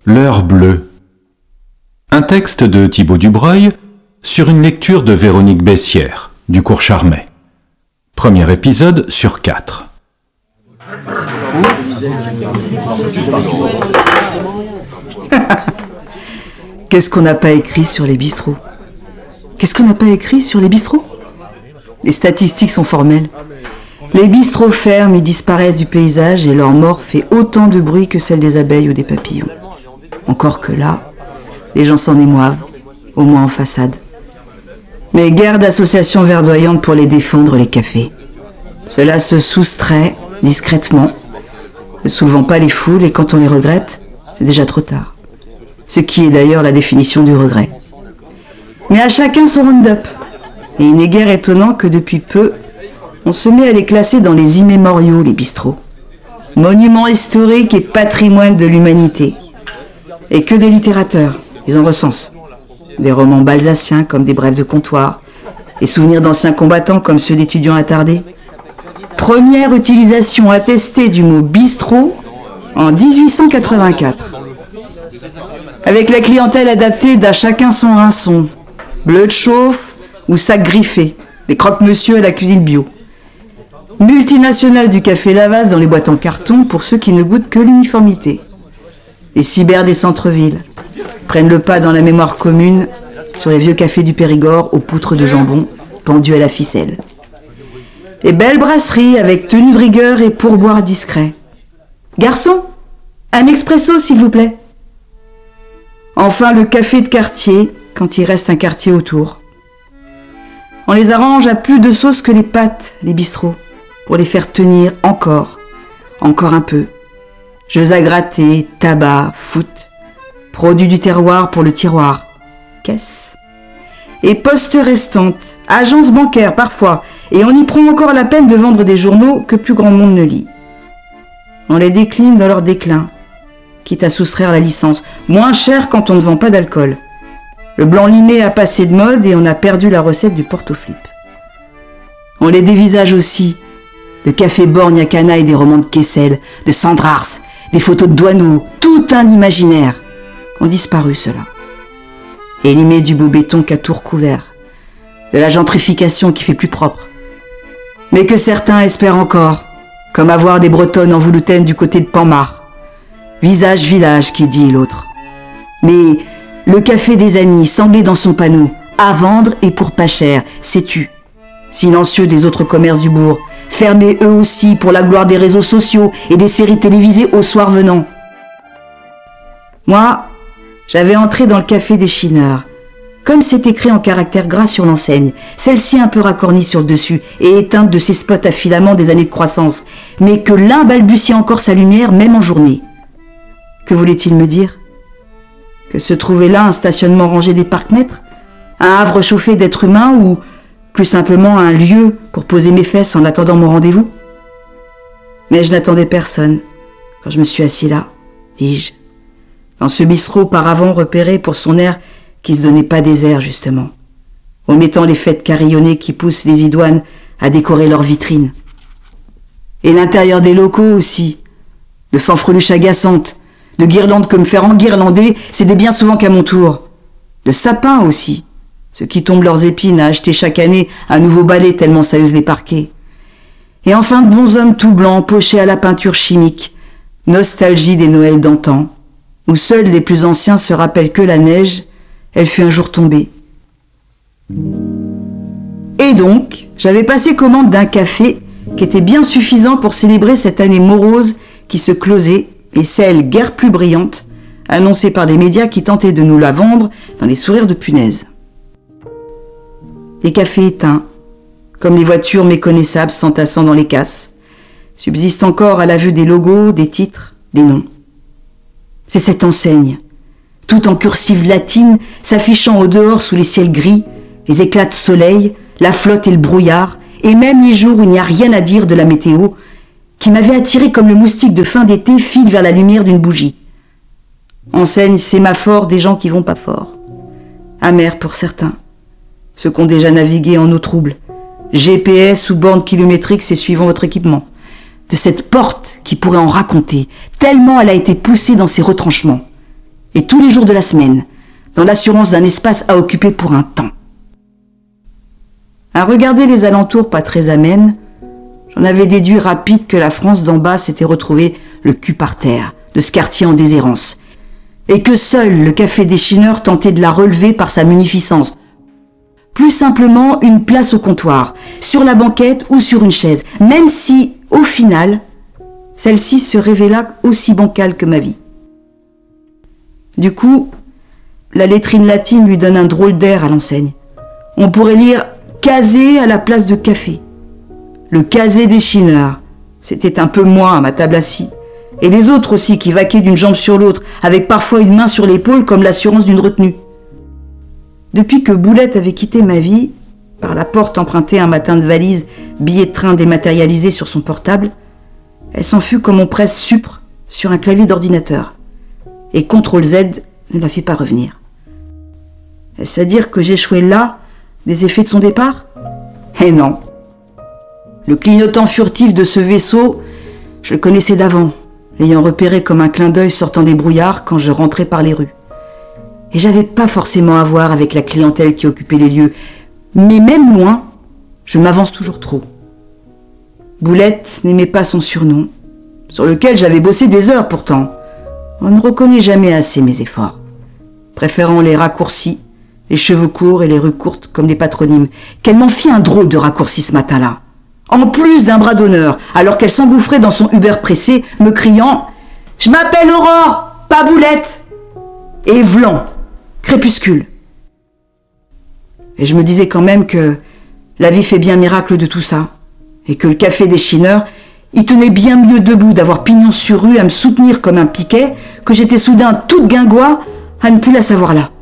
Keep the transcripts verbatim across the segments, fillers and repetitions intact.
L'heure bleue. Un texte de Thibaut Dubreuil sur une lecture de Véronique Bessières, du cours Charmet. Premier épisode sur quatre. Qu'est-ce qu'on n'a pas écrit sur les bistrots ? Qu'est-ce qu'on n'a pas écrit sur les bistrots ? Les statistiques sont formelles. Les bistrots ferment et disparaissent du paysage et leur mort fait autant de bruit que celle des abeilles ou des papillons. Encore que là, les gens s'en émoivent, au moins en façade. Mais guère d'associations verdoyantes pour les défendre, les cafés. Cela se soustrait discrètement, ne soulevant pas les foules, et quand on les regrette, c'est déjà trop tard. Ce qui est d'ailleurs la définition du regret. Mais à chacun son round-up. Et il n'est guère étonnant que depuis peu, on se met à les classer dans les immémoriaux, les bistrots. Monuments historiques et patrimoine de l'humanité. Et que des littérateurs, ils en recensent. Des romans balsaciens comme des brèves de comptoir, des souvenirs d'anciens combattants comme ceux d'étudiants attardés. Première utilisation attestée du mot bistrot en dix-huit cent quatre-vingt-quatre. Avec la clientèle adaptée d'à chacun son rinçon, bleu de chauffe ou sac griffé, les croque-monsieur à la cuisine bio. Multinationale du café Lavaz dans les boîtes en carton pour ceux qui ne goûtent que l'uniformité. Les cyber des centres-villes prennent le pas dans la mémoire commune sur les vieux cafés du Périgord aux poutres de jambon pendues à la ficelle. Les belles brasseries avec tenue de rigueur et pourboire discret. Garçon, un expresso s'il vous plaît. Enfin le café de quartier quand il reste un quartier autour. On les arrange à plus de sauce que les pâtes, les bistrots, pour les faire tenir encore, encore un peu. Jeux à gratter, tabac, foot, produits du terroir pour le tiroir, caisse. Et postes restantes, agences bancaires parfois, et on y prend encore la peine de vendre des journaux que plus grand monde ne lit. On les décline dans leur déclin, quitte à soustraire la licence, moins cher quand on ne vend pas d'alcool. Le blanc limé a passé de mode et on a perdu la recette du porto-flip. On les dévisage aussi, le café borgne à canaille des romans de Kessel, de Sandrars, des photos de Douaneau, tout un imaginaire qu'ont disparu ceux-là. Élimé du beau béton qu'à tout recouvert, de la gentrification qui fait plus propre. Mais que certains espèrent encore, comme avoir des bretonnes en Vouloutaine du côté de Panmard. Visage village qui dit l'autre. Mais le café des amis semblé dans son panneau, à vendre et pour pas cher, sais-tu. Silencieux des autres commerces du bourg, fermés eux aussi pour la gloire des réseaux sociaux et des séries télévisées au soir venant. Moi, j'avais entré dans le café des Chineurs, comme c'est écrit en caractères gras sur l'enseigne, celle-ci un peu racornie sur le dessus et éteinte de ses spots à filaments des années de croissance, mais que l'un balbutiait encore sa lumière même en journée. Que voulait-il me dire ? Que se trouvait là un stationnement rangé des parcs-mètres ? Un havre chauffé d'êtres humains ou plus simplement un lieu pour poser mes fesses en attendant mon rendez-vous ? Mais je n'attendais personne quand je me suis assis là, dis-je, dans ce bistrot auparavant repéré pour son air qui se donnait pas désert justement, omettant les fêtes carillonnées qui poussent les idoines à décorer leurs vitrines. Et l'intérieur des locaux aussi, de fanfreluches agaçantes, de guirlandes que me faire enguirlander, c'est bien souvent qu'à mon tour. De sapins aussi, ceux qui tombent leurs épines à acheter chaque année un nouveau balai tellement ça use les parquets. Et enfin de bons hommes tout blancs, pochés à la peinture chimique, nostalgie des Noëls d'antan, où seuls les plus anciens se rappellent que la neige, elle fut un jour tombée. Et donc, j'avais passé commande d'un café qui était bien suffisant pour célébrer cette année morose qui se closait, et celle guère plus brillante, annoncée par des médias qui tentaient de nous la vendre dans les sourires de punaise. Les cafés éteints, comme les voitures méconnaissables s'entassant dans les casses, subsistent encore à la vue des logos, des titres, des noms. C'est cette enseigne, tout en cursive latine, s'affichant au dehors sous les ciels gris, les éclats de soleil, la flotte et le brouillard, et même les jours où il n'y a rien à dire de la météo, qui m'avait attiré comme le moustique de fin d'été file vers la lumière d'une bougie. Enseigne sémaphore des gens qui vont pas fort. Amer pour certains, ceux qui ont déjà navigué en eau trouble. G P S ou borne kilométrique, c'est suivant votre équipement. De cette porte qui pourrait en raconter, tellement elle a été poussée dans ses retranchements. et tous les jours de la semaine, dans l'assurance d'un espace à occuper pour un temps. À regarder les alentours pas très amènes, j'en avais déduit rapide que la France d'en bas s'était retrouvée le cul par terre de ce quartier en déshérence, et que seul le café des Chineurs tentait de la relever par sa munificence. Plus simplement une place au comptoir, sur la banquette ou sur une chaise, même si, au final, celle-ci se révéla aussi bancale que ma vie. Du coup, la lettrine latine lui donne un drôle d'air à l'enseigne. On pourrait lire « casé » à la place de « café ». Le casé des Chineurs, c'était un peu moi à ma table assis. Et les autres aussi qui vaquaient d'une jambe sur l'autre, avec parfois une main sur l'épaule comme l'assurance d'une retenue. Depuis que Boulette avait quitté ma vie, par la porte empruntée un matin de valise, billet de train dématérialisé sur son portable, elle s'en fut comme on presse Supre sur un clavier d'ordinateur. Et contrôle Z ne la fit pas revenir. Est-ce à dire que j'échouais là des effets de son départ ? Eh non. Le clignotant furtif de ce vaisseau, je le connaissais d'avant, l'ayant repéré comme un clin d'œil sortant des brouillards quand je rentrais par les rues. Et j'avais pas forcément à voir avec la clientèle qui occupait les lieux, mais même loin, je m'avance toujours trop. Boulette n'aimait pas son surnom, sur lequel j'avais bossé des heures pourtant. On ne reconnaît jamais assez mes efforts, préférant les raccourcis, les cheveux courts et les rues courtes comme les patronymes, qu'elle m'en fit un drôle de raccourci ce matin-là. En plus d'un bras d'honneur, alors qu'elle s'engouffrait dans son Uber pressé, me criant « Je m'appelle Aurore, pas Boulette !» Et vlan, crépuscule. Et je me disais quand même que la vie fait bien miracle de tout ça, et que le café des Chineurs, il tenait bien mieux debout d'avoir pignon sur rue à me soutenir comme un piquet, que j'étais soudain toute guingois à ne plus la savoir là.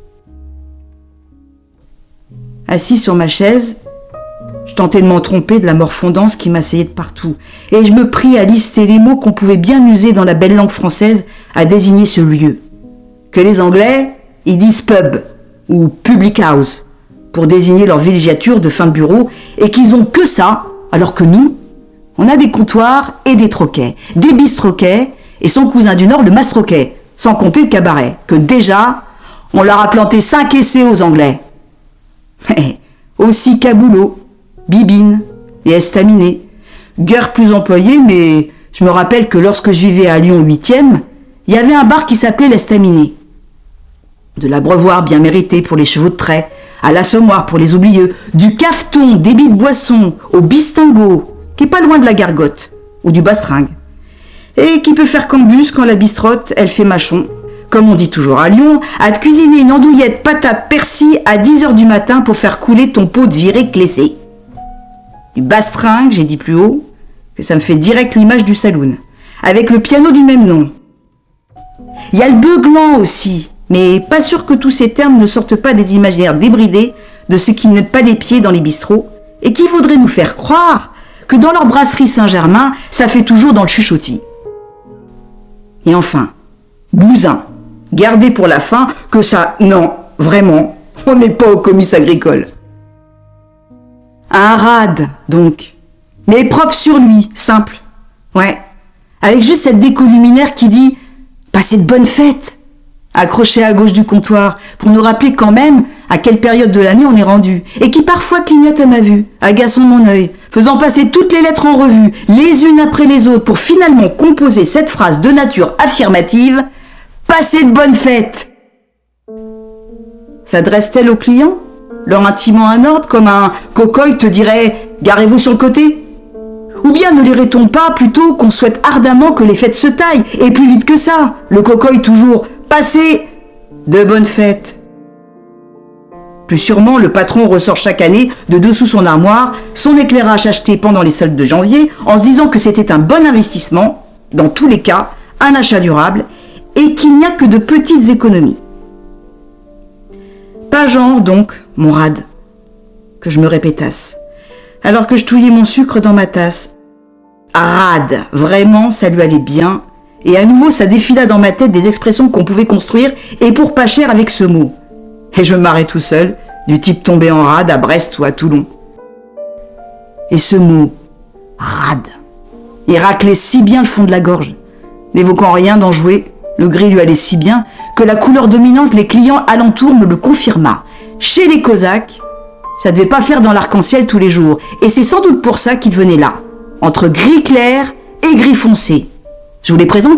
Assis sur ma chaise, je tentais de m'en tromper de la morfondance qui m'asseyait de partout, et je me pris à lister les mots qu'on pouvait bien user dans la belle langue française à désigner ce lieu. Que les Anglais, ils disent pub ou public house pour désigner leur villégiature de fin de bureau, et qu'ils ont que ça, alors que nous, on a des comptoirs et des troquets, des bistroquets et son cousin du Nord, le mastroquet, sans compter le cabaret, que déjà, on leur a planté cinq essais aux Anglais. Aussi caboulot, bibine et estaminet. Guère plus employé, mais je me rappelle que lorsque je vivais à Lyon huitième, il y avait un bar qui s'appelait l'Estaminet. De l'abreuvoir bien mérité pour les chevaux de trait, à l'assommoir pour les oublieux, du cafeton, débit de boisson, au bistingo, qui est pas loin de la gargote, ou du bastringue, et qui peut faire cambus quand la bistrotte, elle fait mâchon, comme on dit toujours à Lyon, à te cuisiner une andouillette patate persil à dix heures du matin pour faire couler ton pot de virée clessé. Du bastringue, j'ai dit plus haut, que ça me fait direct l'image du saloon, avec le piano du même nom. Il y a le beuglant aussi, mais pas sûr que tous ces termes ne sortent pas des imaginaires débridés de ceux qui ne mettent pas les pieds dans les bistrots et qui voudraient nous faire croire que dans leur brasserie Saint-Germain, ça fait toujours dans le chuchotis. Et enfin, bousin, gardez pour la fin que ça, non, vraiment, on n'est pas au comice agricole. Un rade, donc, mais propre sur lui, simple, ouais, avec juste cette déco luminaire qui dit « Passez de bonnes fêtes !» accroché à gauche du comptoir, pour nous rappeler quand même à quelle période de l'année on est rendu, et qui parfois clignote à ma vue, agaçant mon œil, faisant passer toutes les lettres en revue, les unes après les autres, pour finalement composer cette phrase de nature affirmative « Passez de bonnes fêtes !» S'adresse-t-elle aux clients, leur intimant un ordre comme un cocoy te dirait « Garez-vous sur le côté ?» Ou bien ne lirait-on pas plutôt qu'on souhaite ardemment que les fêtes se taillent, et plus vite que ça, le cocoy toujours « Passez de bonnes fêtes !» Plus sûrement, le patron ressort chaque année de dessous son armoire son éclairage acheté pendant les soldes de janvier en se disant que c'était un bon investissement, dans tous les cas, un achat durable, et qu'il n'y a que de petites économies. Pas genre, donc, mon rade, que je me répétasse, alors que je touillais mon sucre dans ma tasse. Rade, vraiment, ça lui allait bien, et à nouveau, ça défila dans ma tête des expressions qu'on pouvait construire, et pour pas cher avec ce mot. Et je me marrais tout seul, du type tombé en rade à Brest ou à Toulon. Et ce mot, rade, il raclait si bien le fond de la gorge. N'évoquant rien d'enjoué, le gris lui allait si bien que que la couleur dominante, les clients alentours me le confirma. Chez les Cosaques, ça devait pas faire dans l'arc-en-ciel tous les jours. Et c'est sans doute pour ça qu'ils venaient là, entre gris clair et gris foncé. Je vous les présente ?